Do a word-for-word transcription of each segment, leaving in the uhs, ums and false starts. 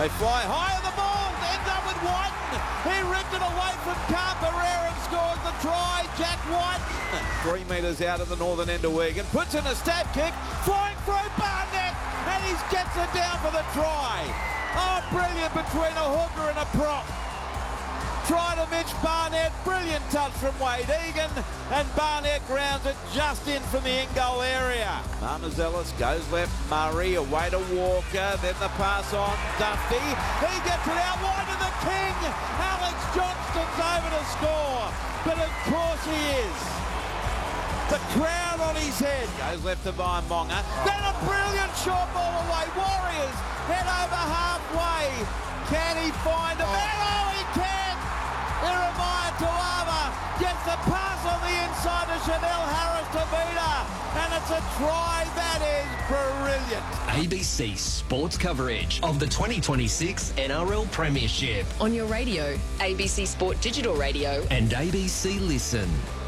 They fly high on the ball, ends up with Whiten. He ripped it away from Carperera and scores the try, Jack Whiten. Three metres out of the northern end of Wigan, puts in a stab kick, flying through Barnett, and he gets it down for the try. Oh, brilliant between a hooker and a prop. Try to Mitch Barnett, brilliant touch from Wade Egan, and Barnett grounds it just in from the in-goal area. Marmazelis goes left, Murray away to Walker, then the pass on Duffy. He gets it out wide to the king. Alex Johnston's over to score, but of course he is. The crown on his head. Goes left to Vaimonga. Then a brilliant short ball away. Warriors head over halfway. Can he find him? Oh, he can! Jeremiah Tuava gets the pass on the inside to Chanel Harris to Vida, and it's a try. That is brilliant. A B C Sports coverage of the twenty twenty-six N R L Premiership. On your radio, A B C Sport Digital Radio and A B C Listen.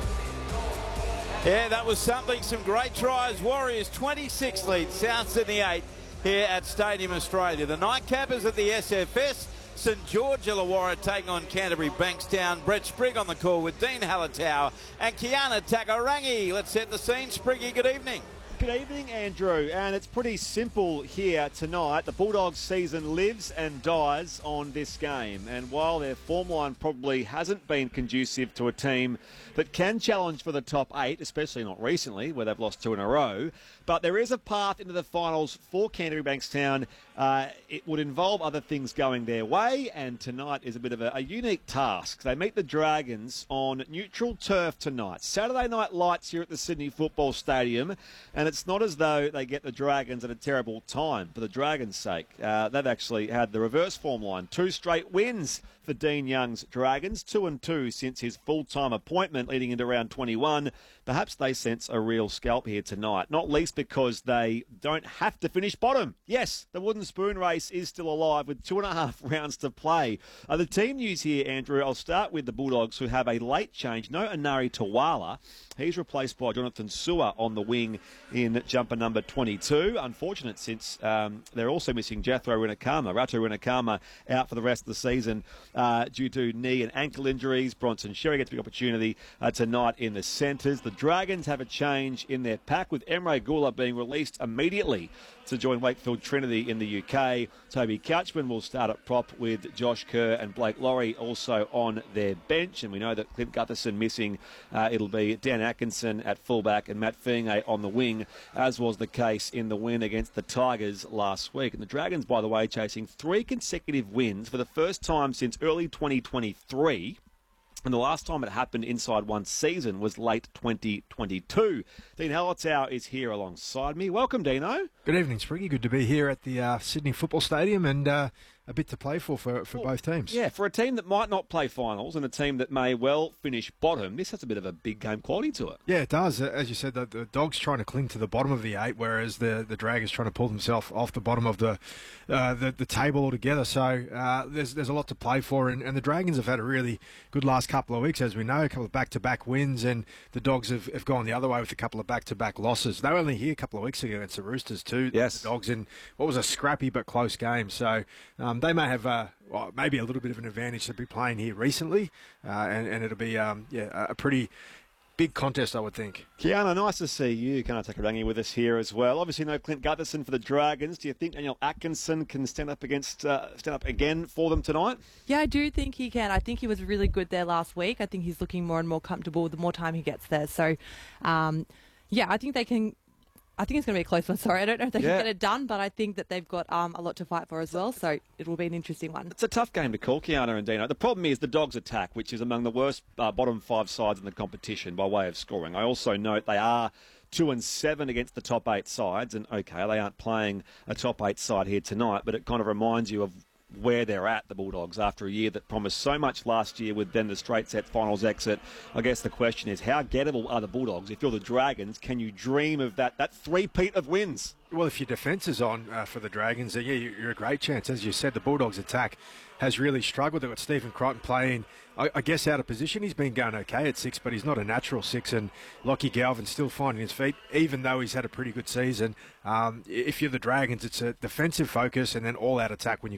Yeah, that was something. Some great tries. Warriors twenty-six lead, South Sydney eight here at Stadium Australia. The Nightcappers at the S F S. St George Illawarra taking on Canterbury Bankstown. Brett Sprigg on the call with Dean Hallertau and Kiana Takarangi. Let's set the scene. Spriggy, good evening. Good evening, Andrew, and it's pretty simple here tonight. The Bulldogs season lives and dies on this game, and while their form line probably hasn't been conducive to a team that can challenge for the top eight, especially not recently where they've lost two in a row, but there is a path into the finals for Canterbury Bankstown. Uh, it would involve other things going their way, and tonight is a bit of a, a unique task. They meet the Dragons on neutral turf tonight. Saturday night lights here at the Sydney Football Stadium, and it's not as though they get the Dragons at a terrible time for the Dragons' sake. Uh, they've actually had the reverse form line. Two straight wins for Dean Young's Dragons, two and two since his full-time appointment leading into round twenty-one. Perhaps they sense a real scalp here tonight, not least because they don't have to finish bottom. Yes, the wooden spoon race is still alive with two and a half rounds to play. Uh, the team news here, Andrew, I'll start with the Bulldogs, who have a late change. No Anari Tawala. He's replaced by Jonathan Sewer on the wing in jumper number twenty-two. Unfortunate since um, they're also missing Jethro Rinakama. Ratu Rinakama out for the rest of the season uh, due to knee and ankle injuries. Bronson Sherry gets a big opportunity uh, tonight in the centres. The Dragons have a change in their pack with Emre Gula being released immediately to join Wakefield Trinity in the U K. Toby Couchman will start at prop with Josh Kerr and Blake Laurie also on their bench. And we know that Clint Gutherson missing. Uh, it'll be Dan Atkinson at fullback and Matt Finge on the wing, as was the case in the win against the Tigers last week. And the Dragons, by the way, chasing three consecutive wins for the first time since early twenty twenty-three. And the last time it happened inside one season was late twenty twenty-two. Dean Hallertau is here alongside me. Welcome, Dino. Good evening, Spriggy. Good to be here at the uh, Sydney Football Stadium, and uh, a bit to play for for, for well, both teams. Yeah, for a team that might not play finals and a team that may well finish bottom, this has a bit of a big game quality to it. Yeah, it does. As you said, the, the Dogs trying to cling to the bottom of the eight, whereas the, the Dragons trying to pull themselves off the bottom of the uh, the, the table altogether. So uh, there's there's a lot to play for, and, and the Dragons have had a really good last couple of weeks, as we know, a couple of back-to-back wins, and the Dogs have, have gone the other way with a couple of back-to-back losses. They were only here a couple of weeks ago against the Roosters too, yes. The Dogs, in what was a scrappy but close game. So um, they may have uh, well, maybe a little bit of an advantage to be playing here recently, uh, and, and it'll be um, yeah a pretty big contest, I would think. Kiana, nice to see you. Kiana Takarangi with us here as well. Obviously, no Clint Gutherson for the Dragons. Do you think Daniel Atkinson can stand up against uh, stand up again for them tonight? Yeah, I do think he can. I think he was really good there last week. I think he's looking more and more comfortable the more time he gets there. So, um, yeah, I think they can. I think it's going to be a close one. Sorry, I don't know if they yeah. can get it done, but I think that they've got um, a lot to fight for as well, so it will be an interesting one. It's a tough game to call, Kiana and Dino. The problem is the Dogs' attack, which is among the worst uh, bottom five sides in the competition by way of scoring. I also note they are two and seven against the top eight sides, and okay, they aren't playing a top eight side here tonight, but it kind of reminds you of where they're at, the Bulldogs, after a year that promised so much last year with then the straight set finals exit. I guess the question is, how gettable are the Bulldogs? If you're the Dragons, can you dream of that, that three-peat of wins? Well, if your defence is on uh, for the Dragons, then yeah, you're a great chance. As you said, the Bulldogs' attack has really struggled. They've got Stephen Crichton playing, I, I guess, out of position. He's been going okay at six, but he's not a natural six. And Lockie Galvin still finding his feet, even though he's had a pretty good season. Um, if you're the Dragons, it's a defensive focus and then all-out attack when you